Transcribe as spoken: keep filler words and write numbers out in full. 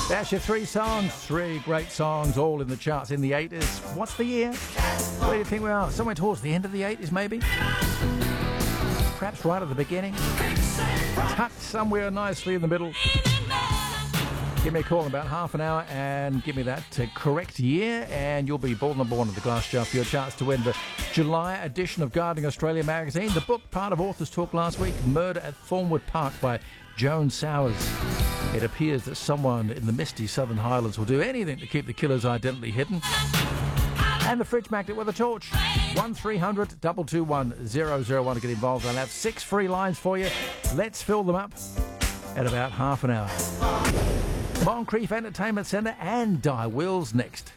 That's your three songs. Three great songs, all in the charts in the eighties. What's the year? Where do you think we are? Somewhere towards the end of the eighties, maybe? Perhaps right at the beginning? Tucked somewhere nicely in the middle. Give me a call in about half an hour and give me that uh, correct year, and you'll be born and born at the Glass Jar for your chance to win the July edition of Gardening Australia magazine. The book, part of Authors Talk last week, Murder at Thornwood Park by Joan Sowers. It appears that someone in the misty Southern Highlands will do anything to keep the killer's identity hidden. And the fridge magnet with a torch. one three hundred two two one zero zero one to get involved. I'll have six free lines for you. Let's fill them up at about half an hour. Moncrief Entertainment Centre and Die Wills next.